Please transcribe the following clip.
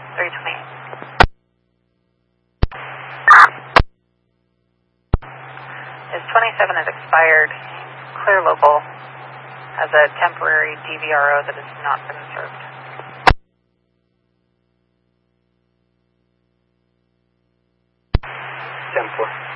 328. Is 27 has expired. Clear local has a temporary DVRO that has not been served. Tempo.